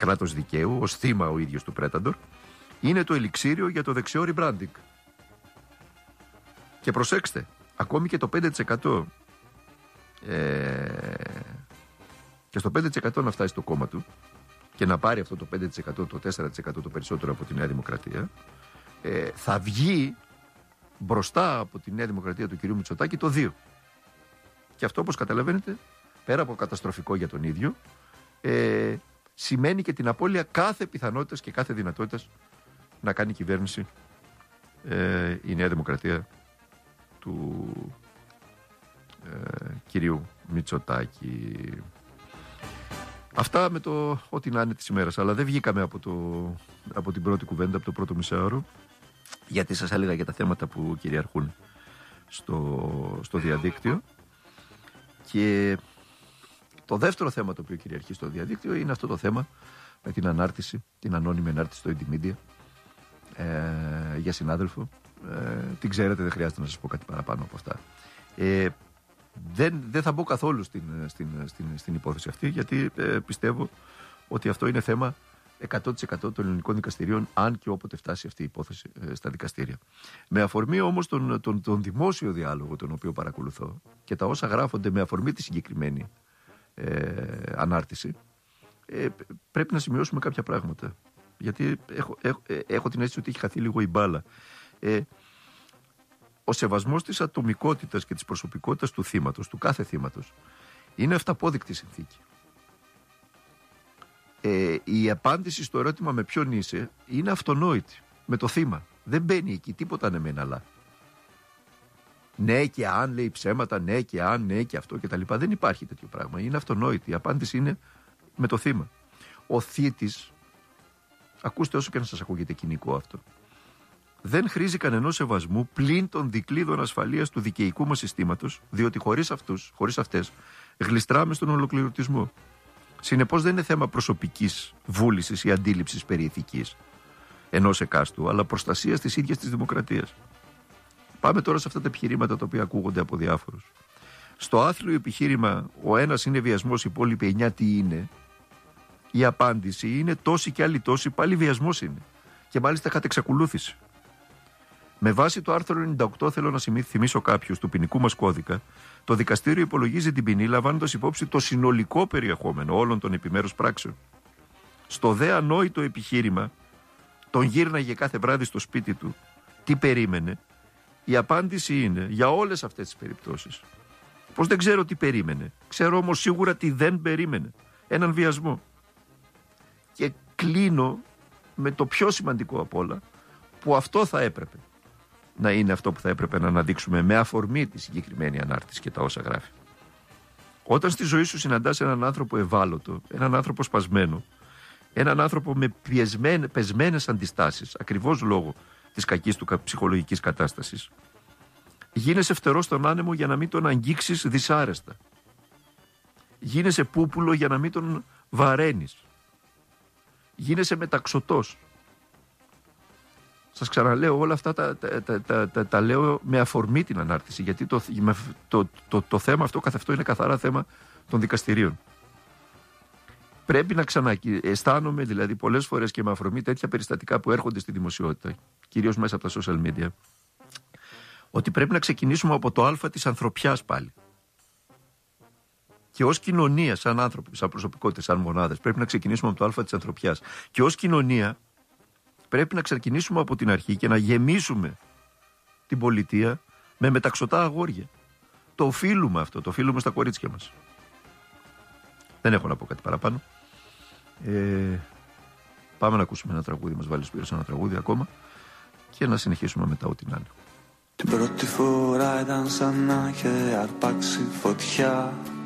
κράτος δικαίου, ως θύμα ο ίδιος του Πρέταντορ, είναι το ελιξίριο για το δεξιό rebranding. Και προσέξτε, ακόμη και το 5%, και στο 5% να φτάσει στο κόμμα του και να πάρει αυτό το 5%, το 4% το περισσότερο από τη Νέα Δημοκρατία, θα βγει μπροστά από τη Νέα Δημοκρατία του κ. Μητσοτάκη το 2. Και αυτό, όπως καταλαβαίνετε, πέρα από καταστροφικό για τον ίδιο, σημαίνει και την απώλεια κάθε πιθανότητας και κάθε δυνατότητας να κάνει κυβέρνηση η Νέα Δημοκρατία του κυρίου Μητσοτάκη. Αυτά με το ό,τι να είναι της ημέρας. Αλλά δεν βγήκαμε από την πρώτη κουβέντα, από το πρώτο μισάωρο, γιατί σας έλεγα για τα θέματα που κυριαρχούν στο διαδίκτυο. Και το δεύτερο θέμα το οποίο κυριαρχεί στο διαδίκτυο είναι αυτό το θέμα με την ανάρτηση, την ανώνυμη ανάρτηση στο Indymedia για συνάδελφο. Την ξέρετε, δεν χρειάζεται να σας πω κάτι παραπάνω από αυτά. Δεν θα μπω καθόλου στην υπόθεση αυτή, γιατί πιστεύω ότι αυτό είναι θέμα 100% των ελληνικών δικαστηρίων, αν και όποτε φτάσει αυτή η υπόθεση στα δικαστήρια. Με αφορμή όμως τον δημόσιο διάλογο τον οποίο παρακολουθώ και τα όσα γράφονται με αφορμή τη συγκεκριμένη ανάρτηση, πρέπει να σημειώσουμε κάποια πράγματα. Γιατί έχω την αίσθηση ότι έχει χαθεί λίγο η μπάλα. Ο σεβασμός της ατομικότητας και της προσωπικότητας του θύματος, του κάθε θύματος, είναι αυταπόδεικτη συνθήκη. Η απάντηση στο ερώτημα με ποιον είσαι είναι αυτονόητη. Με το θύμα. Δεν μπαίνει εκεί τίποτα ναι μεν αλλά. Ναι και αν λέει ψέματα, ναι και αν, ναι και αυτό κτλ. Δεν υπάρχει τέτοιο πράγμα. Είναι αυτονόητη. Η απάντηση είναι με το θύμα. Ο θύτης, ακούστε όσο και να σας ακούγεται κοινικό αυτό, δεν χρήζει κανενός σεβασμού πλην των δικλείδων ασφαλείας του δικαιικού μας συστήματος, διότι χωρίς αυτές, γλιστράμε στον ολοκληρωτισμό. Συνεπώς δεν είναι θέμα προσωπικής βούλησης ή αντίληψης περί ηθικής ενός εκάστου, αλλά προστασίας της ίδιας της δημοκρατίας. Πάμε τώρα σε αυτά τα επιχειρήματα τα οποία ακούγονται από διάφορους. Στο άθλιο επιχείρημα ο ένας είναι βιασμός, οι υπόλοιποι 9 τι είναι, η απάντηση είναι τόσοι και άλλοι τόσοι, πάλι βιασμός είναι. Και μάλιστα κατ' εξακολούθηση. Με βάση το άρθρο 98, θέλω να θυμίσω κάποιους, του ποινικού μας κώδικα, το δικαστήριο υπολογίζει την ποινή λαμβάνοντας υπόψη το συνολικό περιεχόμενο όλων των επιμέρους πράξεων. Στο δε ανόητο επιχείρημα, τον γύρναγε κάθε βράδυ στο σπίτι του, τι περίμενε, η απάντηση είναι για όλες αυτές τις περιπτώσεις. Πως δεν ξέρω τι περίμενε, ξέρω όμως σίγουρα τι δεν περίμενε. Έναν βιασμό. Και κλείνω με το πιο σημαντικό απ' όλα, που αυτό θα έπρεπε να είναι αυτό που θα έπρεπε να αναδείξουμε με αφορμή τη συγκεκριμένη ανάρτηση και τα όσα γράφει. Όταν στη ζωή σου συναντάς έναν άνθρωπο ευάλωτο, έναν άνθρωπο σπασμένο, έναν άνθρωπο με πεσμένες αντιστάσεις, ακριβώς λόγω της κακής του ψυχολογικής κατάστασης, γίνεσαι φτερός στον άνεμο για να μην τον αγγίξεις δυσάρεστα. Γίνεσαι πούπουλο για να μην τον βαραίνεις. Γίνεσαι μεταξωτός. Σας ξαναλέω, όλα αυτά τα λέω με αφορμή την ανάρτηση, γιατί το θέμα αυτό καθ' αυτό είναι καθαρά θέμα των δικαστηρίων. Πρέπει να αισθάνομαι δηλαδή πολλές φορές και με αφορμή τέτοια περιστατικά που έρχονται στη δημοσιότητα, κυρίως μέσα από τα social media, ότι πρέπει να ξεκινήσουμε από το α της ανθρωπιάς πάλι. Και ως κοινωνία, σαν άνθρωποι, σαν προσωπικότητες, σαν μονάδες, πρέπει να ξεκινήσουμε από το α της ανθρωπιάς. Και ως κοινωνία πρέπει να ξεκινήσουμε από την αρχή και να γεμίσουμε την πολιτεία με μεταξωτά αγόρια. Το οφείλουμε αυτό, το οφείλουμε στα κορίτσια μας. Δεν έχω να πω κάτι παραπάνω. Πάμε να ακούσουμε ένα τραγούδι, μας βάλει Σπύρος ένα τραγούδι ακόμα και να συνεχίσουμε μετά ό,τι να είναι. Την πρώτη φορά ήταν σαν να είχε αρπάξει φωτιά.